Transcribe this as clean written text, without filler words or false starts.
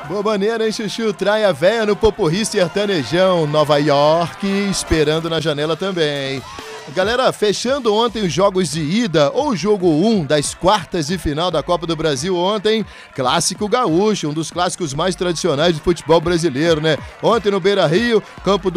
Boa maneira, hein, Chuchu? Traia véia no Poporri Sertanejão, Nova York, esperando na janela também. Galera, fechando ontem os jogos de ida, ou jogo 1 das quartas de final da Copa do Brasil ontem, Clássico Gaúcho, um dos clássicos mais tradicionais do futebol brasileiro, né? Ontem no Beira-Rio, campo do